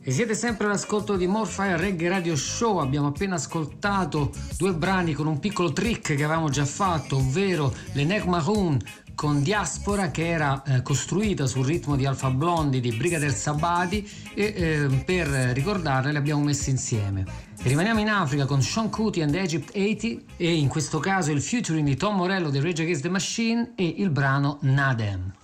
E siete sempre all'ascolto di Morfire Reggae Radio Show. Abbiamo appena ascoltato due brani con un piccolo trick che avevamo già fatto, ovvero l'Enec Maroon con Diaspora, che era costruita sul ritmo di Alpha Blondy di Brigadier Sabati, e per ricordarle le abbiamo messe insieme. E rimaniamo in Africa con Sean Kuti and Egypt 80, e in questo caso il featuring di Tom Morello di Rage Against the Machine e il brano Nadem.